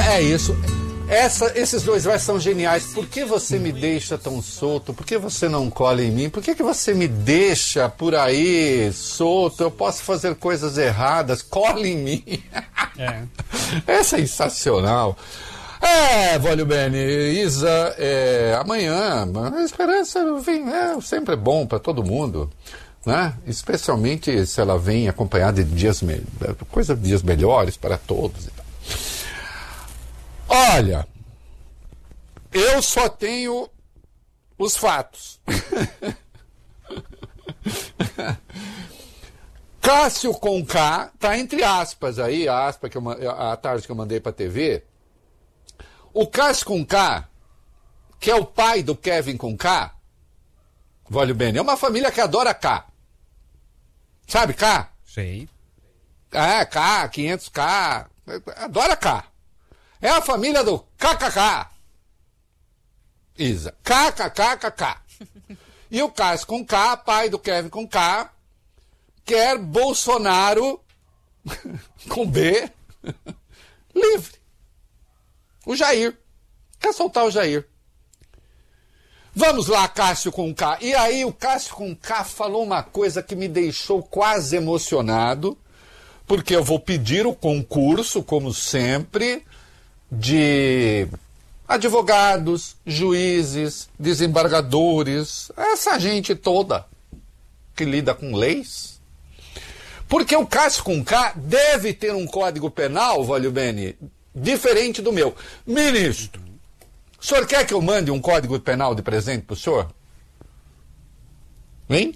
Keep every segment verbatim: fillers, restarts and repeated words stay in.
É isso. Essa, esses dois versos são geniais. Por que você me deixa tão solto? Por que você não cola em mim? Por que, que você me deixa por aí solto? Eu posso fazer coisas erradas. Cola em mim. É, é sensacional. É, Voglio bene, Isa, é, amanhã, a esperança vem, é, sempre é bom para todo mundo, né? Especialmente se ela vem acompanhada de dias, me, coisa de dias melhores para todos e tal. Olha, eu só tenho os fatos. Cássio com K, tá entre aspas aí, a aspa que eu, a tarde que eu mandei pra T V. O Cássio com K, que é o pai do Kevin com K, Voglio bene, é uma família que adora K. Sabe K? Sei. É, K, quinhentos K, adora K. É a família do K K K. Isa. K K K K K. E o Cássio com K, pai do Kevin com K, quer Bolsonaro com B livre. O Jair. Quer soltar o Jair. Vamos lá, Cássio com K. E aí o Cássio com K falou uma coisa que me deixou quase emocionado, porque eu vou pedir o concurso, como sempre, de advogados, juízes, desembargadores, essa gente toda que lida com leis. Porque o Cássio com K deve ter um código penal, Voglio bene, diferente do meu. Ministro, o senhor quer que eu mande um código penal de presente para o senhor? Hein?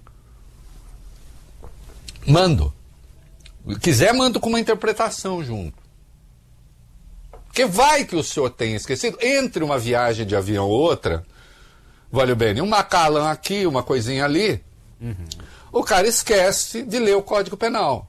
Mando. Se quiser, mando com uma interpretação junto. Porque vai que o senhor tenha esquecido, entre uma viagem de avião ou outra, Voglio bene, um Macallan aqui, uma coisinha ali, uhum. O cara esquece de ler o Código Penal.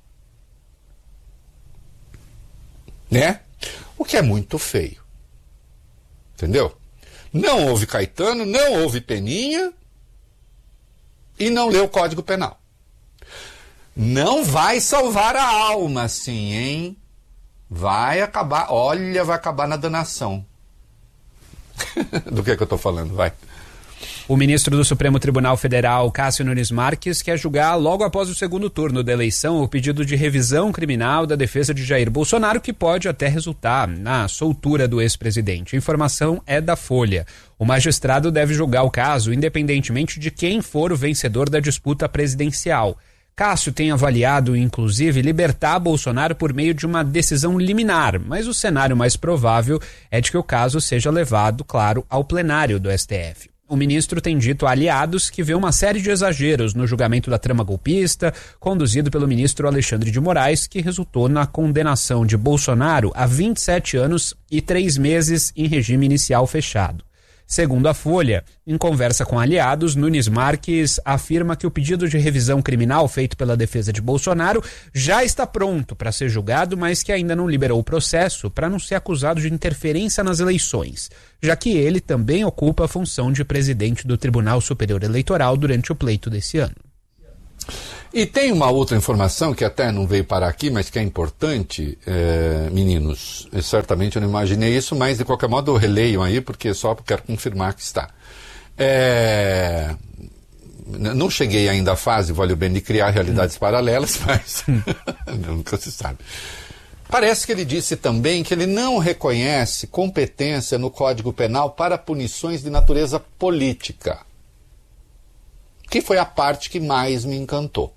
Né? O que é muito feio. Entendeu? Não houve Caetano, não houve Peninha e não leu o Código Penal. Não vai salvar a alma assim, hein? Vai acabar, olha, vai acabar na danação. Do que é que eu estou falando, vai. O ministro do Supremo Tribunal Federal, Cássio Nunes Marques, quer julgar logo após o segundo turno da eleição o pedido de revisão criminal da defesa de Jair Bolsonaro, que pode até resultar na soltura do ex-presidente. A informação é da Folha. O magistrado deve julgar o caso independentemente de quem for o vencedor da disputa presidencial. Cássio tem avaliado, inclusive, libertar Bolsonaro por meio de uma decisão liminar, mas o cenário mais provável é de que o caso seja levado, claro, ao plenário do S T F. O ministro tem dito a aliados que vê uma série de exageros no julgamento da trama golpista, conduzido pelo ministro Alexandre de Moraes, que resultou na condenação de Bolsonaro a vinte e sete anos e três meses em regime inicial fechado. Segundo a Folha, em conversa com aliados, Nunes Marques afirma que o pedido de revisão criminal feito pela defesa de Bolsonaro já está pronto para ser julgado, mas que ainda não liberou o processo para não ser acusado de interferência nas eleições, já que ele também ocupa a função de presidente do Tribunal Superior Eleitoral durante o pleito desse ano. E tem uma outra informação que até não veio parar aqui, mas que é importante, é, meninos. Eu, certamente eu não imaginei isso, mas de qualquer modo eu releio aí, porque só quero confirmar que está. É, não cheguei ainda à fase, Voglio bene, de criar realidades hum. paralelas, mas nunca se sabe. Parece que ele disse também que ele não reconhece competência no Código Penal para punições de natureza política, que foi a parte que mais me encantou.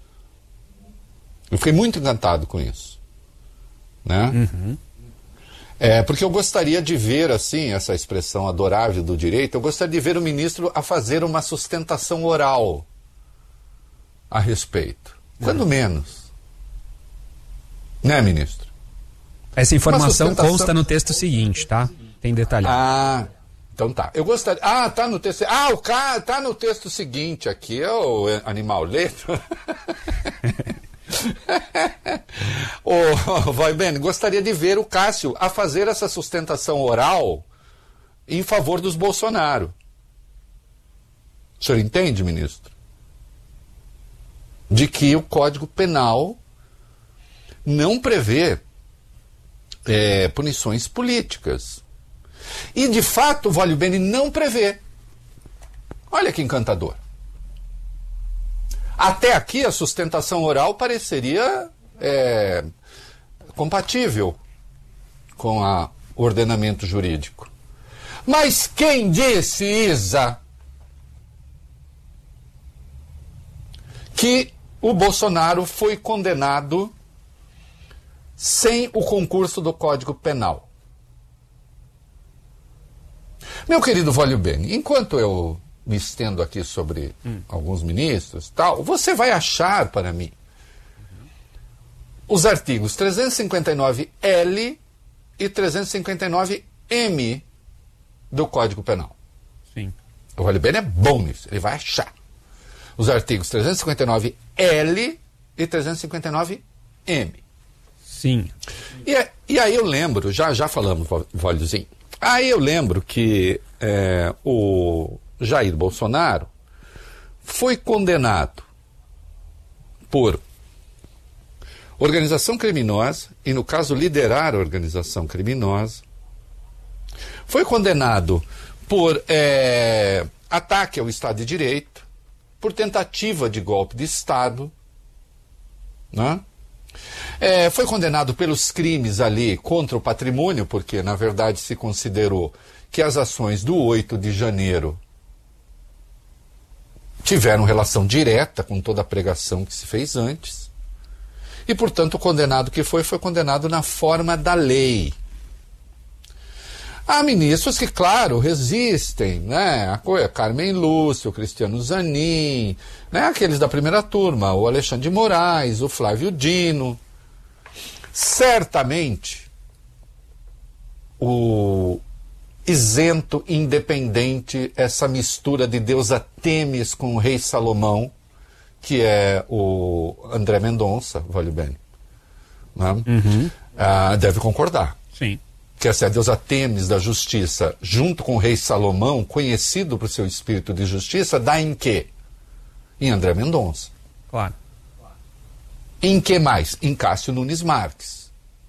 Eu fiquei muito encantado com isso. Né? Uhum. É, porque eu gostaria de ver, assim, essa expressão adorável do direito, eu gostaria de ver o ministro a fazer uma sustentação oral a respeito. Quando uhum. menos. Né, ministro? Essa informação sustentação... consta no texto seguinte, tá? Tem detalhado. Ah... Então tá, eu gostaria... Ah, tá no texto... Ah, o cara tá no texto seguinte aqui, é o animal letra. Ô, vai bem, gostaria de ver o Cássio a fazer essa sustentação oral em favor dos Bolsonaro. O senhor entende, ministro? De que o Código Penal não prevê é, punições políticas. E, de fato, o Voglio Bene não prevê. Olha que encantador. Até aqui, a sustentação oral pareceria é, compatível com o ordenamento jurídico. Mas quem disse, Isa, que o Bolsonaro foi condenado sem o concurso do Código Penal? Meu querido Voglio Bene, enquanto eu me estendo aqui sobre hum. alguns ministros, tal, você vai achar para mim uhum. os artigos trezentos e cinquenta e nove L e trezentos e cinquenta e nove M do Código Penal. Sim. O Voglio Bene é bom nisso, ele vai achar os artigos trezentos e cinquenta e nove L e trezentos e cinquenta e nove M. Sim. E, e aí eu lembro, já, já falamos, Vogliozinho, aí eu lembro que é, o Jair Bolsonaro foi condenado por organização criminosa, e no caso liderar a organização criminosa, foi condenado por é, ataque ao Estado de Direito, por tentativa de golpe de Estado, né? É, foi condenado pelos crimes ali contra o patrimônio, porque na verdade se considerou que as ações do oito de janeiro tiveram relação direta com toda a pregação que se fez antes. E, portanto, o condenado que foi, foi condenado na forma da lei. Há ministros que, claro, resistem, né? A Carmen Lúcia, o Cristiano Zanin, né? Aqueles da primeira turma, o Alexandre de Moraes, o Flávio Dino. Certamente, o isento, independente, essa mistura de Deus Artemis com o rei Salomão, que é o André Mendonça, Voglio Bene, né? Uhum. ah, deve concordar. Sim. Que essa é a deusa Artemis da justiça, junto com o rei Salomão, conhecido por seu espírito de justiça, dá em quê? Em André Mendonça. Claro. Em que mais? Em Cássio Nunes Marques.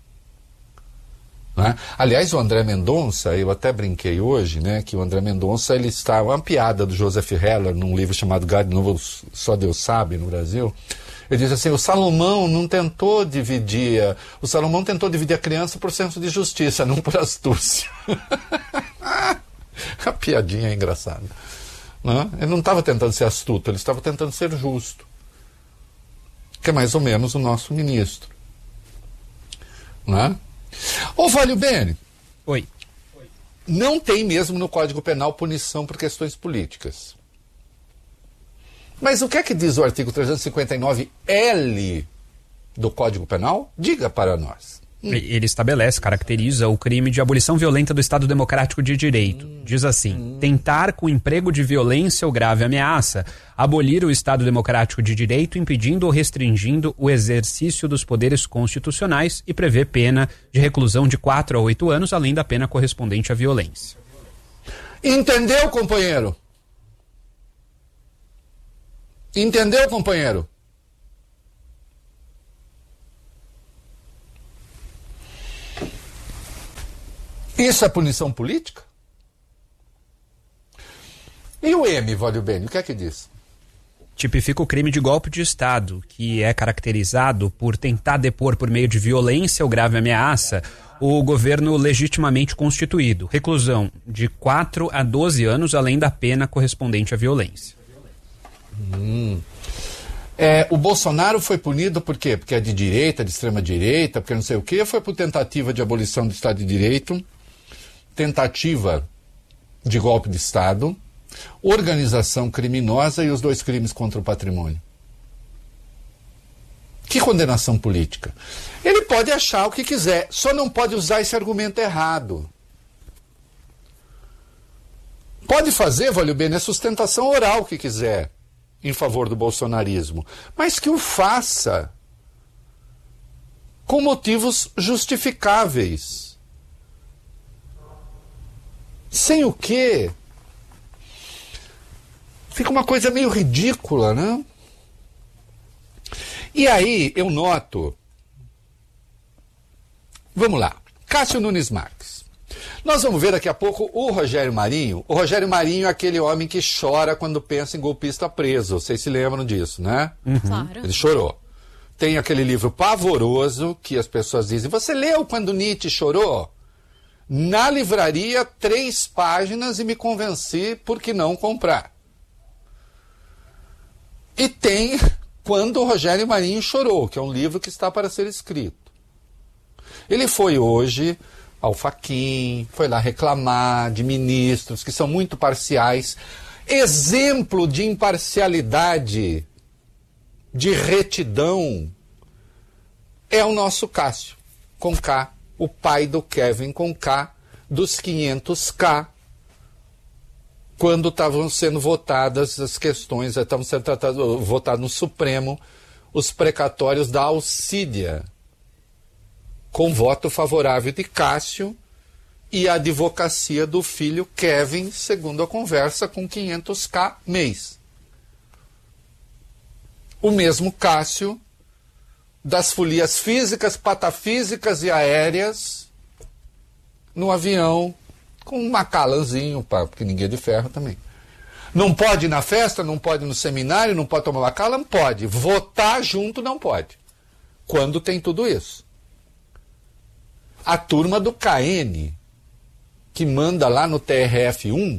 Né? Aliás, o André Mendonça, eu até brinquei hoje, né, que o André Mendonça, ele está, uma piada do Joseph Heller, num livro chamado Gado Novo, Só Deus Sabe, no Brasil. Ele diz assim, o Salomão não tentou dividir, o Salomão tentou dividir a criança por senso de justiça, não por astúcia. A piadinha é engraçada. Não? Ele não estava tentando ser astuto, ele estava tentando ser justo. Que é mais ou menos o nosso ministro. Não é? Ô, Voglio Bene. Oi. Não tem mesmo no Código Penal punição por questões políticas. Mas o que é que diz o artigo trezentos e cinquenta e nove L do Código Penal? Diga para nós. Hum. Ele estabelece, caracteriza o crime de abolição violenta do Estado Democrático de Direito. Hum. Diz assim, hum. tentar com emprego de violência ou grave ameaça abolir o Estado Democrático de Direito, impedindo ou restringindo o exercício dos poderes constitucionais e prevê pena de reclusão de quatro a oito anos, além da pena correspondente à violência. Entendeu, companheiro? Entendeu, companheiro? Isso é punição política? E o M, Voglio Bene, o que é que diz? Tipifica o crime de golpe de Estado, que é caracterizado por tentar depor por meio de violência ou grave ameaça o governo legitimamente constituído. Reclusão de quatro a doze anos, além da pena correspondente à violência. Hum. É, o Bolsonaro foi punido por quê? Porque é de direita, de extrema direita, porque não sei o quê. Foi por tentativa de abolição do Estado de Direito, tentativa de golpe de Estado, organização criminosa e os dois crimes contra o patrimônio. Que condenação política? Ele pode achar o que quiser, só não pode usar esse argumento errado. Pode fazer, Voglio Bene, a sustentação oral que quiser em favor do bolsonarismo, mas que o faça com motivos justificáveis. Sem o quê? Fica uma coisa meio ridícula, né? E aí eu noto... Vamos lá. Cássio Nunes Marques. Nós vamos ver daqui a pouco o Rogério Marinho. O Rogério Marinho é aquele homem que chora quando pensa em golpista preso. Vocês se lembram disso, né? Uhum. Claro. Ele chorou. Tem aquele livro pavoroso que as pessoas dizem, você leu quando Nietzsche chorou? Na livraria, três páginas e me convenci por que não comprar. E tem Quando o Rogério Marinho Chorou, que é um livro que está para ser escrito. Ele foi hoje ao Fachin, foi lá reclamar de ministros que são muito parciais. Exemplo de imparcialidade, de retidão, é o nosso Cássio, com K, o pai do Kevin com K, dos quinhentos K, quando estavam sendo votadas as questões, estavam sendo tratadas, votados no Supremo, os precatórios da Alcídia, com voto favorável de Cássio e a advocacia do filho Kevin, segundo a conversa, com quinhentos K mês. O mesmo Cássio das folias físicas, patafísicas e aéreas no avião, com um macalanzinho, porque ninguém é de ferro também. Não pode ir na festa, não pode ir no seminário, não pode tomar macala, não pode. Votar junto não pode. Quando tem tudo isso. A turma do K N, que manda lá no T R F um,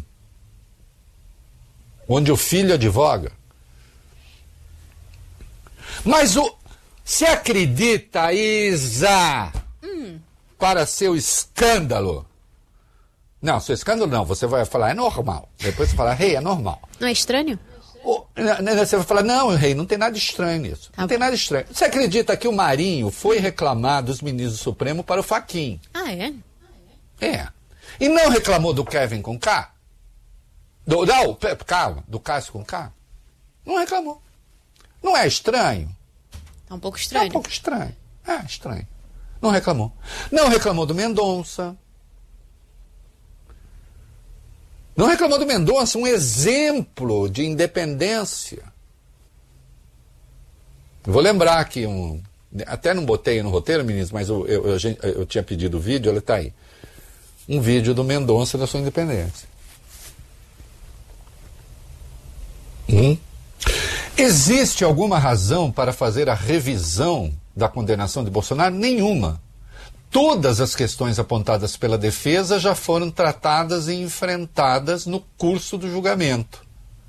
onde o filho advoga. Mas o... se acredita, Isa, hum. para seu escândalo? Não, seu escândalo não. Você vai falar, é normal. Depois você fala, rei, é normal. Não é estranho? O, você vai falar, não, rei, não tem nada estranho nisso. Tá não bom. Tem nada estranho. Você acredita que o Marinho foi reclamar dos ministros do Supremo para o Fachin? Ah, é? É. E não reclamou do Kevin com K? Do, não, calma, do Cássio com K? Não reclamou. Não é estranho? Tá um pouco estranho. É um pouco estranho. É estranho. Não reclamou. Não reclamou do Mendonça. Não reclamou do Mendonça, um exemplo de independência. Eu vou lembrar aqui, um, até não botei no roteiro, meninos, mas eu, eu, eu, eu tinha pedido o vídeo, ele está aí. Um vídeo do Mendonça da sua independência. Hum? Existe alguma razão para fazer a revisão da condenação de Bolsonaro? Nenhuma. Todas as questões apontadas pela defesa já foram tratadas e enfrentadas no curso do julgamento.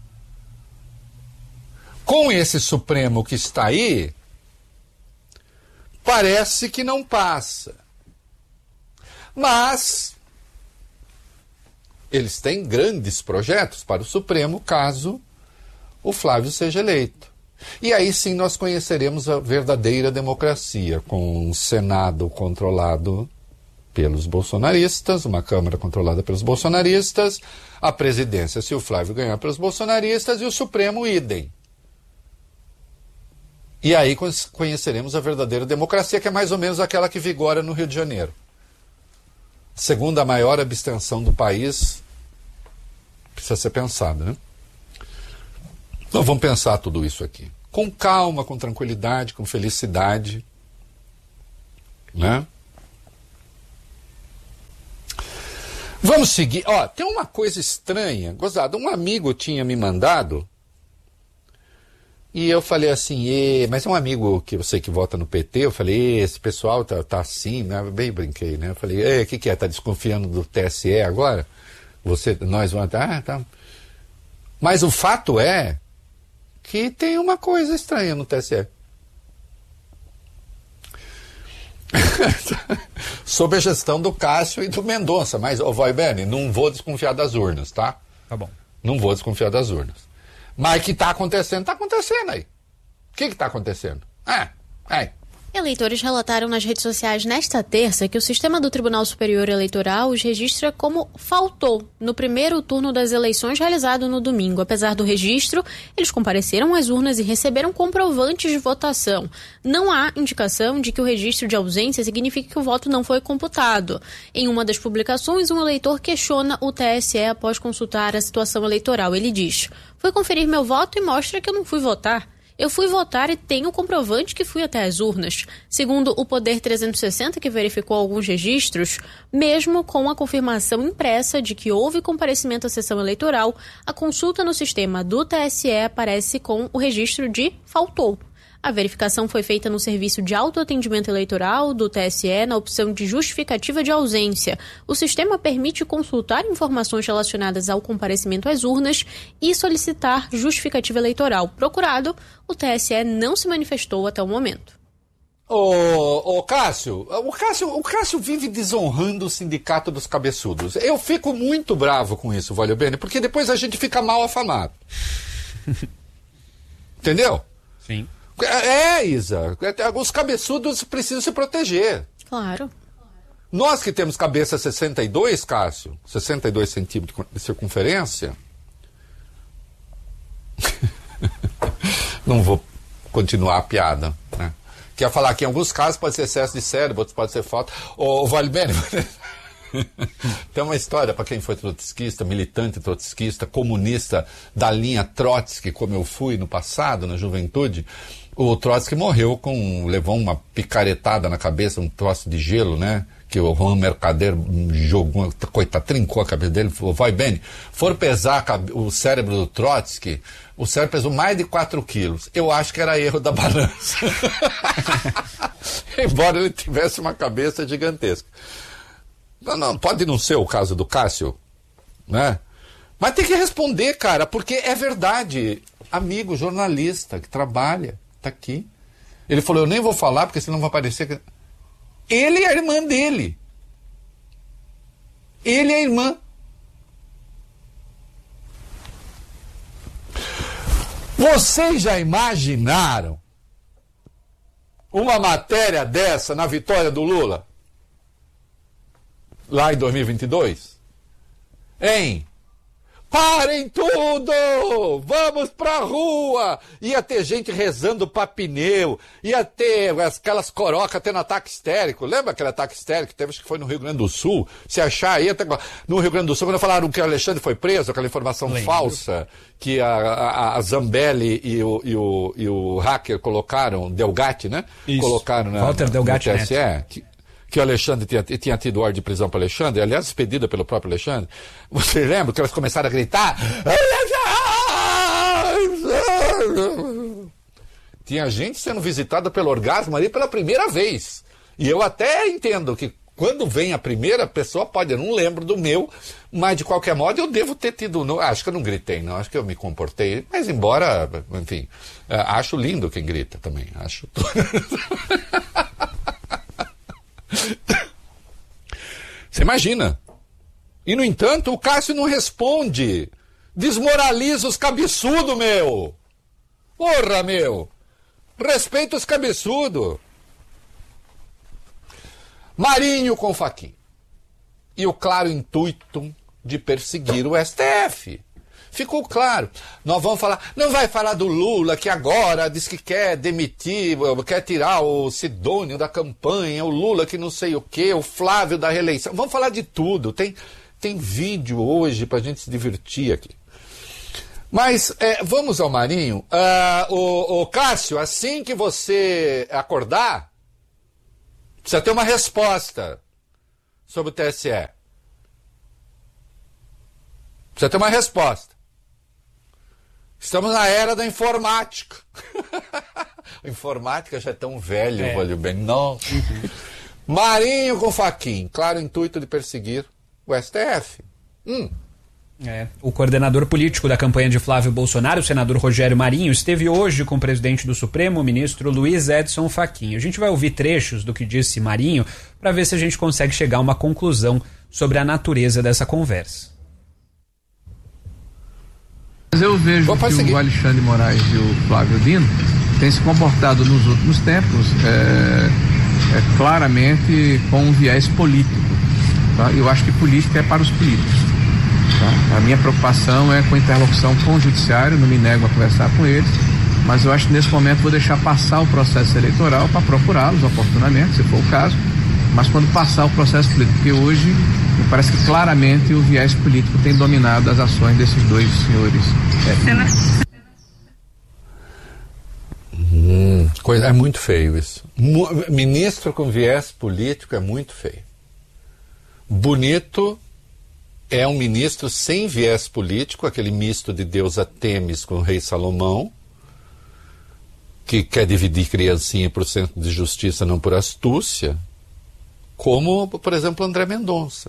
Com esse Supremo que está aí, parece que não passa. Mas eles têm grandes projetos para o Supremo caso o Flávio seja eleito. E aí sim nós conheceremos a verdadeira democracia, com um Senado controlado pelos bolsonaristas, uma Câmara controlada pelos bolsonaristas, a presidência, se o Flávio ganhar, pelos bolsonaristas, e o Supremo, idem. E aí conheceremos a verdadeira democracia, que é mais ou menos aquela que vigora no Rio de Janeiro. Segunda maior abstenção do país, precisa ser pensada, né? Então vamos pensar tudo isso aqui. Com calma, com tranquilidade, com felicidade. Né? Vamos seguir. Ó, tem uma coisa estranha. Gozado, um amigo tinha me mandado. E eu falei assim, e, mas é um amigo que eu sei que vota no P T. Eu falei, esse pessoal tá, tá assim, né? Bem brinquei, né? Eu falei, o que, que é? Tá desconfiando do T S E agora? Você, nós vamos. Ah, tá. Mas o fato é que tem uma coisa estranha no T S E. Sob a gestão do Cássio e do Mendonça. Mas, ô Voibene, não vou desconfiar das urnas, tá? Tá bom. Não vou desconfiar das urnas. Mas o que está acontecendo, está acontecendo aí. O que está acontecendo? É, é. Eleitores relataram nas redes sociais nesta terça que o sistema do Tribunal Superior Eleitoral os registra como faltou no primeiro turno das eleições realizado no domingo. Apesar do registro, eles compareceram às urnas e receberam comprovantes de votação. Não há indicação de que o registro de ausência signifique que o voto não foi computado. Em uma das publicações, um eleitor questiona o T S E após consultar a situação eleitoral. Ele diz: "Fui conferir meu voto e mostra que eu não fui votar. Eu fui votar e tenho comprovante que fui até as urnas. Segundo o Poder trezentos e sessenta, que verificou alguns registros, mesmo com a confirmação impressa de que houve comparecimento à sessão eleitoral, a consulta no sistema do T S E aparece com o registro de faltou. A verificação foi feita no serviço de autoatendimento eleitoral do T S E na opção de justificativa de ausência. O sistema permite consultar informações relacionadas ao comparecimento às urnas e solicitar justificativa eleitoral. Procurado, o T S E não se manifestou até o momento. Ô, ô Cássio, o Cássio, o Cássio vive desonrando o sindicato dos cabeçudos. Eu fico muito bravo com isso, Valeu Bene, porque depois a gente fica mal afamado. Entendeu? Sim. É, Isa, os cabeçudos precisam se proteger. Claro. Nós que temos cabeça sessenta e dois, Cássio, sessenta e dois centímetros de circunferência, não vou continuar a piada, né? Quer falar que em alguns casos pode ser excesso de cérebro, outros pode ser falta. Ô, Vale Bene, tem uma história para quem foi trotskista, militante trotskista, comunista da linha Trotsky, como eu fui no passado, na juventude. O Trotsky morreu com, levou uma picaretada na cabeça, um troço de gelo, né? Que o Juan Mercader jogou, coitado, trincou a cabeça dele, falou, vai bem, for pesar o cérebro do Trotsky, o cérebro pesou mais de quatro quilos. Eu acho que era erro da balança. Embora ele tivesse uma cabeça gigantesca. Não, não, pode não ser o caso do Cássio, né? Mas tem que responder, cara, porque é verdade. Amigo jornalista que trabalha, tá aqui. Ele falou, eu nem vou falar, porque senão vai parecer que... Ele e a irmã dele. Ele e a irmã. Vocês já imaginaram uma matéria dessa na vitória do Lula? Lá em dois mil e vinte e dois? Hein? Parem tudo! Vamos pra rua! Ia ter gente rezando pra pneu, ia ter aquelas corocas tendo ataque histérico. Lembra aquele ataque histérico que teve, acho que foi no Rio Grande do Sul? Se achar aí, até no Rio Grande do Sul, quando falaram que o Alexandre foi preso, aquela informação Lembro. falsa que a, a, a Zambelli e o, e, o, e o hacker colocaram, Delgatti, né? Isso. Colocaram na, Walter na, Delgatti no T S E. Que, que o Alexandre tinha, tinha tido ordem de prisão para Alexandre, aliás, expedida pelo próprio Alexandre. Você lembra que elas começaram a gritar? Tinha gente sendo visitada pelo orgasmo ali pela primeira vez. E eu até entendo que quando vem a primeira pessoa, pode, eu não lembro do meu, mas de qualquer modo eu devo ter tido... Não, acho que eu não gritei, não, acho que eu me comportei. Mas embora, enfim, acho lindo quem grita também. Acho... Você imagina? E, no entanto, o Cássio não responde. Desmoraliza os cabeçudos, meu. Porra, meu. Respeita os cabeçudos. Marinho com Fachin. E o claro intuito de perseguir o S T F. Ficou claro. Nós vamos falar... Não vai falar do Lula, que agora diz que quer demitir, quer tirar o Sidônio da campanha, o Lula que não sei o quê, o Flávio da reeleição. Vamos falar de tudo. Tem, tem vídeo hoje pra gente se divertir aqui. Mas é, vamos ao Marinho. Uh, o, o Cássio, assim que você acordar, precisa ter uma resposta sobre o T S E. Precisa ter uma resposta. Estamos na era da informática. A informática já é tão velho, é. Valeu bem. Não. Marinho com Fachin, claro intuito de perseguir o S T F. Hum. É. O coordenador político da campanha de Flávio Bolsonaro, o senador Rogério Marinho, esteve hoje com o presidente do Supremo, o ministro Luiz Edson Fachin. A gente vai ouvir trechos do que disse Marinho para ver se a gente consegue chegar a uma conclusão sobre a natureza dessa conversa. Mas eu vejo que seguir. o Alexandre Moraes e o Flávio Dino têm se comportado nos últimos tempos é, é, claramente com um viés político. Tá? Eu acho que política é para os políticos. Tá? A minha preocupação é com a interlocução com o judiciário, não me nego a conversar com eles, mas eu acho que nesse momento vou deixar passar o processo eleitoral para procurá-los oportunamente, se for o caso, mas quando passar o processo político, porque hoje me parece que claramente o viés político tem dominado as ações desses dois senhores. É. Hum, coisa, é muito feio isso. Ministro com viés político é muito feio. Bonito é um ministro sem viés político, aquele misto de deusa Temis com o rei Salomão, que quer dividir criancinha por centro de justiça, não por astúcia, como, por exemplo, André Mendonça.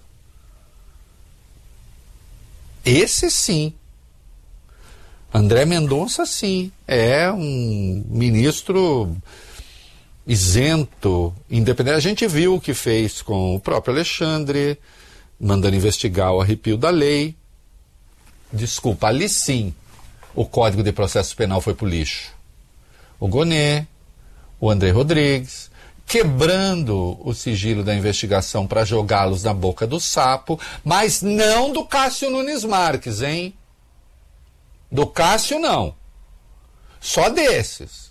Esse sim. André Mendonça, sim, é um ministro isento, independente. A gente viu o que fez com o próprio Alexandre, mandando investigar o arrepio da lei. Desculpa, ali sim, o Código de Processo Penal foi pro lixo. O Gonê, o André Rodrigues, quebrando o sigilo da investigação para jogá-los na boca do sapo, mas não do Cássio Nunes Marques, hein? Do Cássio, não. Só desses.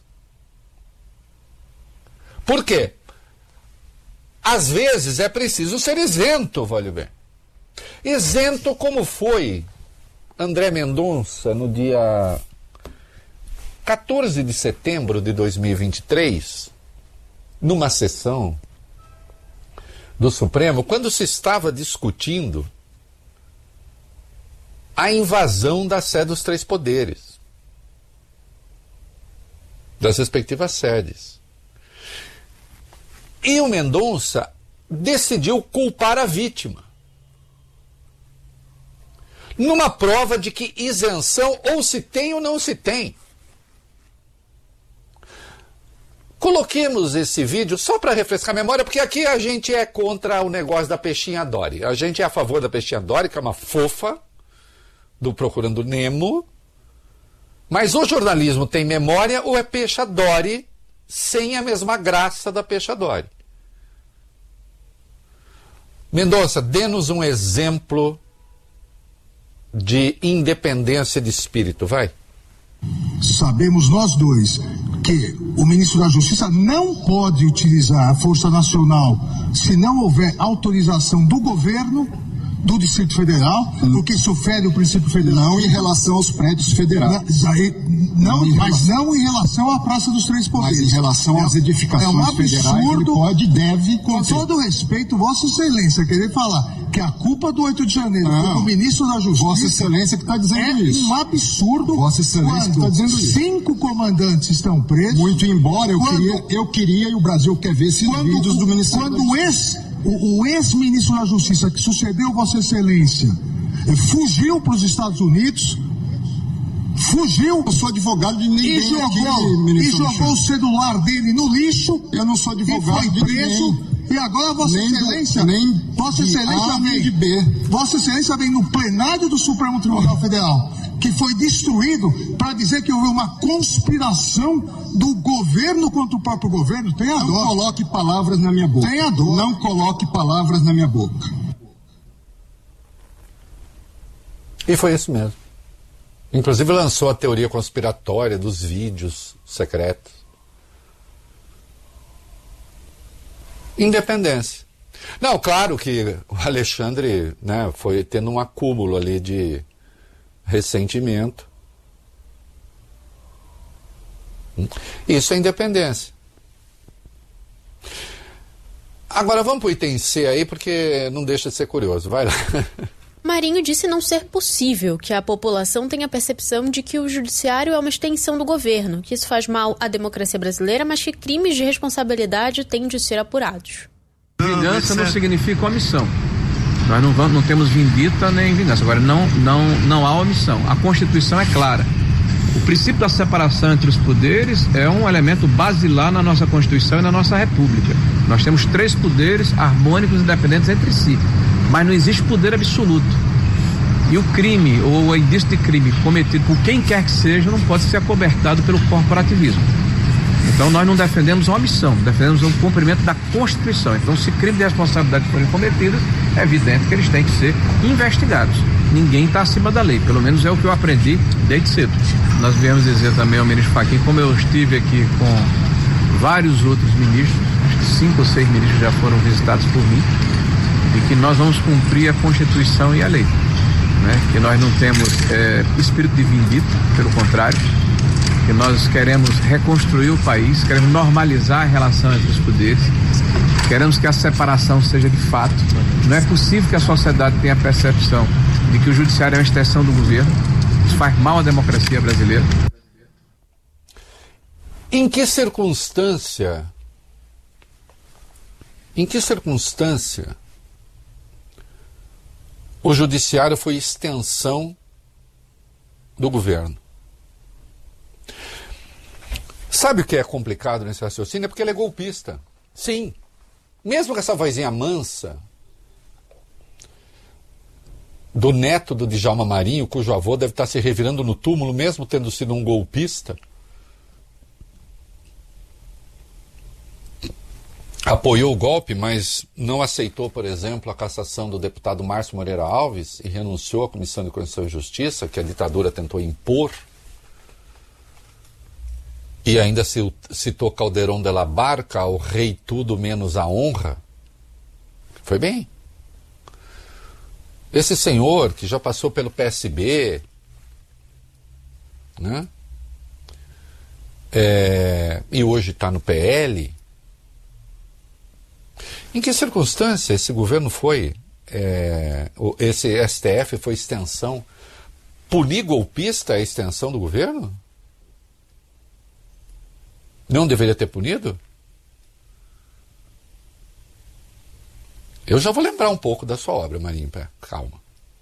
Por quê? Às vezes é preciso ser isento, vale bem. Isento como foi André Mendonça no dia quatorze de setembro de dois mil e vinte e três, numa sessão do Supremo, quando se estava discutindo a invasão da sede dos três poderes, das respectivas sedes. E o Mendonça decidiu culpar a vítima, numa prova de que isenção ou se tem ou não se tem. Coloquemos esse vídeo só para refrescar a memória, porque aqui a gente é contra o negócio da peixinha Dory. A gente é a favor da peixinha Dory, que é uma fofa do Procurando Nemo. Mas o jornalismo tem memória ou é peixa Dory sem a mesma graça da peixa Dory? Mendonça, dê-nos um exemplo de independência de espírito, vai. Sabemos nós dois que o ministro da Justiça não pode utilizar a Força Nacional se não houver autorização do governo do Distrito Federal, hum. o que sofre o princípio federal. Não em relação aos prédios federais. Não, não, não mas relação... não em relação à Praça dos Três Poderes. Mas em relação é, às edificações é um absurdo, federais, ele pode e deve... Com conter. Todo respeito, Vossa Excelência, querer falar que a culpa do oito de janeiro foi do ministro da Justiça... Vossa Excelência que está dizendo é isso. É um absurdo. Vossa Excelência que está dizendo isso. Cinco comandantes estão presos... Muito embora eu, quando, queria, eu queria e o Brasil quer ver esses quando, vídeos do Ministério Quando da esse... O, o ex-ministro da Justiça, que sucedeu Vossa Excelência, fugiu para os Estados Unidos, fugiu... Eu sou advogado de ninguém e jogou, aqui, e jogou o celular dele no lixo. Eu não sou advogado e foi de preso. ninguém. E agora Vossa nem Excelência... Do, nem Vossa Excelência A, vem... de B. Vossa Excelência vem no plenário do Supremo Tribunal Federal, que foi destruído, para dizer que houve uma conspiração do governo contra o próprio governo. Tem a dor. Não coloque palavras na minha boca. Tem a dor. Não coloque palavras na minha boca. E foi isso mesmo. Inclusive lançou a teoria conspiratória dos vídeos secretos. Independência. Não, claro que o Alexandre, né, foi tendo um acúmulo ali de ressentimento. Isso é independência. Agora vamos para o item C aí, porque não deixa de ser curioso. Vai lá. Marinho disse não ser possível que a população tenha a percepção de que o judiciário é uma extensão do governo, que isso faz mal à democracia brasileira, mas que crimes de responsabilidade têm de ser apurados. Vingança não significa omissão. Nós não, vamos, não temos vindita nem vingança. Agora, não, não, não há omissão. A Constituição é clara. O princípio da separação entre os poderes é um elemento basilar na nossa Constituição e na nossa República. Nós temos três poderes harmônicos e independentes entre si, mas não existe poder absoluto. E o crime, ou o indício de crime cometido por quem quer que seja, não pode ser acobertado pelo corporativismo. Então nós não defendemos a omissão, defendemos o cumprimento da Constituição. Então, se crime de responsabilidade forem cometidos, é evidente que eles têm que ser investigados. Ninguém está acima da lei, pelo menos é o que eu aprendi desde cedo. Nós viemos dizer também ao ministro Fachin, como eu estive aqui com vários outros ministros, acho que cinco ou seis ministros já foram visitados por mim, e que nós vamos cumprir a Constituição e a lei, né? Que nós não temos é, espírito de vindita, pelo contrário, que nós queremos reconstruir o país, queremos normalizar a relação entre os poderes, queremos que a separação seja de fato. Não é possível que a sociedade tenha a percepção de que o judiciário é uma extensão do governo. Isso faz mal à democracia brasileira. Em que circunstância, em que circunstância o judiciário foi extensão do governo? Sabe o que é complicado nesse raciocínio? É porque ele é golpista. Sim. Mesmo com essa vozinha mansa do neto do Djalma Marinho, cujo avô deve estar se revirando no túmulo, mesmo tendo sido um golpista, apoiou o golpe, mas não aceitou, por exemplo, a cassação do deputado Márcio Moreira Alves e renunciou à Comissão de Constituição e Justiça, que a ditadura tentou impor. E ainda citou Calderón de la Barca, o rei tudo menos a honra. Foi bem. Esse senhor que já passou pelo P S B, né? É, e hoje está no P L. Em que circunstância esse governo foi, é, esse S T F foi extensão? Punir golpista é extensão do governo? Não deveria ter punido? Eu já vou lembrar um pouco da sua obra, Marinho. Calma.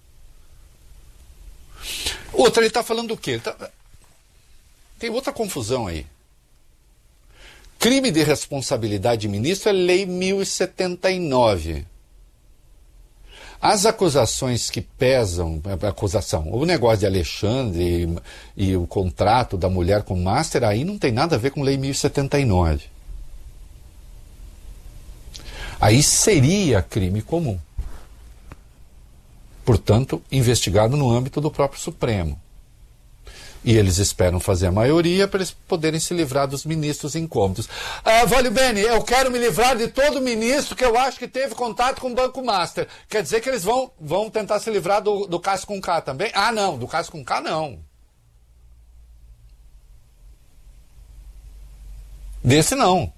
Outra, ele está falando do quê? Tá... Tem outra confusão aí. Crime de responsabilidade de ministro é Lei mil e setenta e nove. As acusações que pesam, a acusação, o negócio de Alexandre e, e o contrato da mulher com o Master, aí não tem nada a ver com Lei mil e setenta e nove. Aí seria crime comum. Portanto, investigado no âmbito do próprio Supremo. E eles esperam fazer a maioria para eles poderem se livrar dos ministros incômodos. Ah, Vale Bene, eu quero me livrar de todo ministro que eu acho que teve contato com o Banco Master. Quer dizer que eles vão, vão tentar se livrar do, do caso com K também? Ah, não, do caso com K não. Desse não.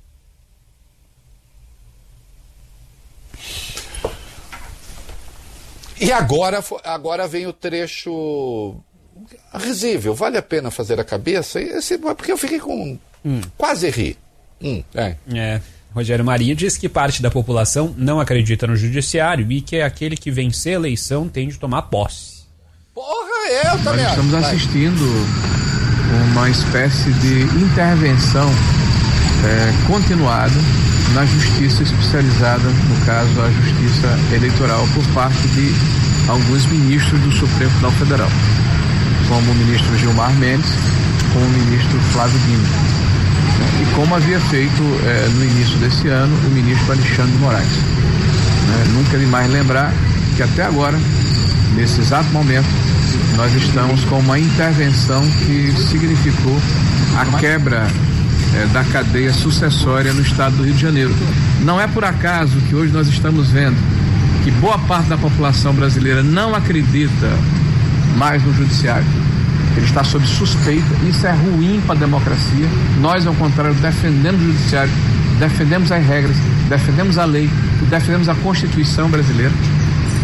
E agora, agora vem o trecho... risível, vale a pena fazer a cabeça? Esse, porque eu fiquei com... Hum. Quase ri. Hum, é. é. Rogério Marinho diz que parte da população não acredita no judiciário e que é aquele que vencer a eleição tem de tomar posse. Porra, eu também. Nós estamos assistindo uma espécie de intervenção é, continuada na justiça especializada, no caso a justiça eleitoral, por parte de alguns ministros do Supremo Tribunal Federal, como o ministro Gilmar Mendes, como o ministro Flávio Dino, e como havia feito eh, no início desse ano o ministro Alexandre de Moraes. Né? Nunca demais lembrar que até agora, nesse exato momento, nós estamos com uma intervenção que significou a quebra eh, da cadeia sucessória no estado do Rio de Janeiro. Não é por acaso que hoje nós estamos vendo que boa parte da população brasileira não acredita mais no judiciário. Ele está sob suspeita, isso é ruim para a democracia. Nós, ao contrário, defendemos o judiciário, defendemos as regras, defendemos a lei, defendemos a Constituição brasileira.